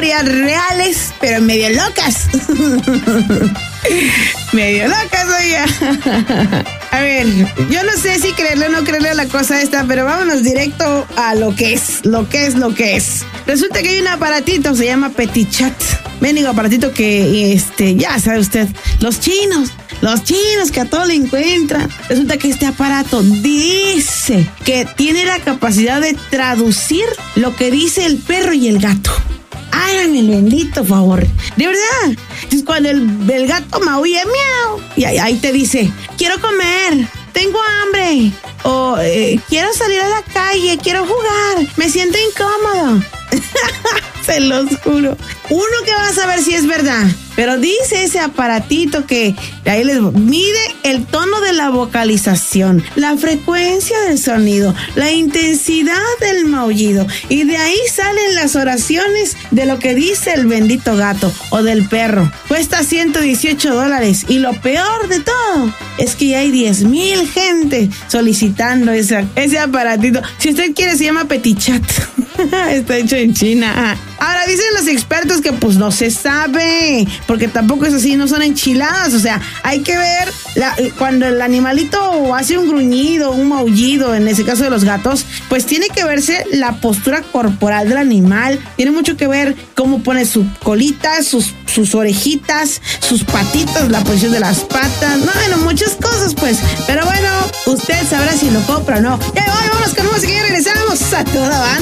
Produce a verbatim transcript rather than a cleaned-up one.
historias reales, pero medio locas. Medio locas, oiga. A ver, yo no sé si creerle o no creerle a la cosa esta, pero vámonos directo a lo que es, lo que es, lo que es. Resulta que hay un aparatito, se llama PetiChat. Mendigo aparatito que, este, ya sabe usted, los chinos, los chinos que a todo le encuentran. Resulta que este aparato dice que tiene la capacidad de traducir lo que dice el perro y el gato. Háganme el bendito favor. De verdad. Entonces cuando el, el gato maulla, miau, y ahí, ahí te dice, quiero comer, tengo hambre, o eh, quiero salir a la calle, quiero jugar, me siento incómodo. Se los juro. Uno que va a saber si es verdad. Pero dice ese aparatito que ahí les mide el tono de la vocalización, la frecuencia del sonido, la intensidad del maullido. Y de ahí salen las oraciones de lo que dice el bendito gato o del perro. Cuesta ciento dieciocho dólares. Y lo peor de todo es que ya hay diez mil gente solicitando ese, ese aparatito. Si usted quiere, se llama PetiChat. Está hecho en China. Ahora dicen los expertos que pues no se sabe, porque tampoco es así, no son enchiladas. O sea, hay que ver la, cuando el animalito hace un gruñido, un maullido, en ese caso de los gatos, pues tiene que verse la postura corporal del animal. Tiene mucho que ver cómo pone su colita, sus, sus orejitas, sus patitas, la posición de las patas. No, bueno, muchas cosas pues. Pero bueno, usted sabrá si lo compra o no. Ya voy, vamos con música y regresamos a toda banda.